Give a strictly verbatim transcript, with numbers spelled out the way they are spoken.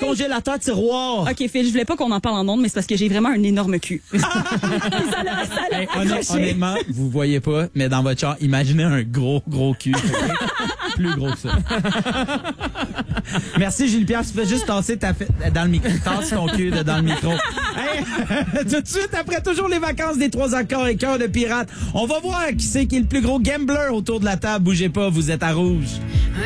congélateur tiroir. OK, Phil, je voulais pas qu'on en parle en ondes, mais c'est parce que j'ai vraiment un énorme cul. ça l'a, ça l'a Hey, honn- accroché. honnêtement, vous voyez pas, mais dans votre char, imaginez un gros, gros cul. Okay? Plus gros que ça. Merci, Gilles-Pierre. Tu fais juste tasser ta fête dans le micro. Tasse ton cul de- dans le micro. Hey, tout de suite, après toujours les vacances des trois accords et cœurs de pirates, on va voir qui c'est qui est le plus gros gambler autour de la table. Bougez pas, vous êtes à rouge.